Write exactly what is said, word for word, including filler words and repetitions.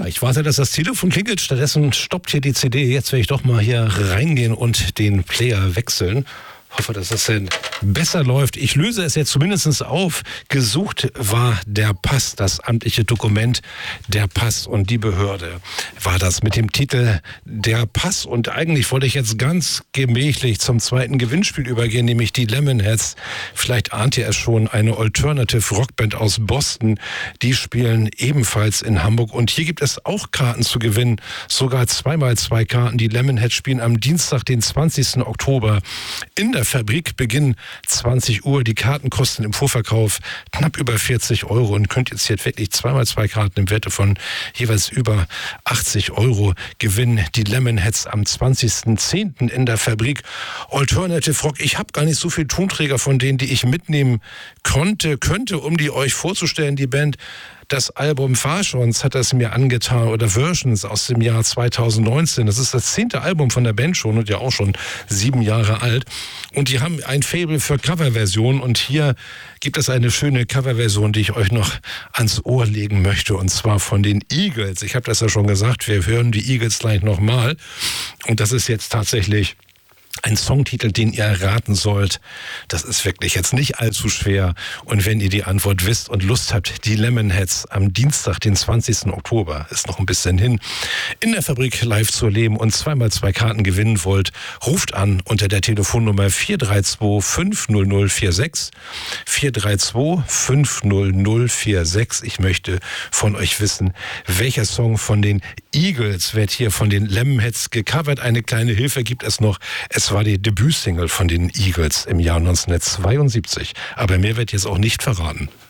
ich warte, dass das Telefon klingelt. Stattdessen stoppt hier die C D. Jetzt werde ich doch mal hier reingehen und den Player wechseln. Hoffe, dass das denn besser läuft. Ich löse es jetzt zumindest auf. Gesucht war der Pass, das amtliche Dokument, der Pass, und die Behörde war das mit dem Titel Der Pass. Und eigentlich wollte ich jetzt ganz gemächlich zum zweiten Gewinnspiel übergehen, nämlich die Lemonheads. Vielleicht ahnt ihr es schon, eine Alternative Rockband aus Boston. Die spielen ebenfalls in Hamburg. Und hier gibt es auch Karten zu gewinnen. Sogar zweimal zwei Karten. Die Lemonheads spielen am Dienstag, den zwanzigsten Oktober in der Fabrik, Beginn zwanzig Uhr. Die Karten kosten im Vorverkauf knapp über vierzig Euro und könnt jetzt hier wirklich zweimal zwei Karten im Werte von jeweils über achtzig Euro gewinnen. Die Lemonheads am zwanzigsten zehnten in der Fabrik. Alternative Rock. Ich habe gar nicht so viele Tonträger von denen, die ich mitnehmen konnte, könnte, um die euch vorzustellen, die Band. Das Album Farschons hat das mir angetan, oder Versions aus dem Jahr zweitausendneunzehn. Das ist das zehnte Album von der Band schon und ja auch schon sieben Jahre alt. Und die haben ein Faible für Coverversionen, und hier gibt es eine schöne Coverversion, die ich euch noch ans Ohr legen möchte, und zwar von den Eagles. Ich habe das ja schon gesagt, wir hören die Eagles gleich nochmal, und das ist jetzt tatsächlich ein Songtitel, den ihr erraten sollt. Das ist wirklich jetzt nicht allzu schwer. Und wenn ihr die Antwort wisst und Lust habt, die Lemonheads am Dienstag, den zwanzigsten Oktober, ist noch ein bisschen hin, in der Fabrik live zu erleben und zweimal zwei Karten gewinnen wollt, ruft an unter der Telefonnummer vier drei zwei fünf null null vier sechs. vier drei zwei fünf null null vier sechs. Ich möchte von euch wissen, welcher Song von den Eagles wird hier von den Lemonheads gecovert. Eine kleine Hilfe gibt es noch. Es war die Debütsingle von den Eagles im Jahr neunzehnhundertzweiundsiebzig. Aber mehr wird jetzt auch nicht verraten.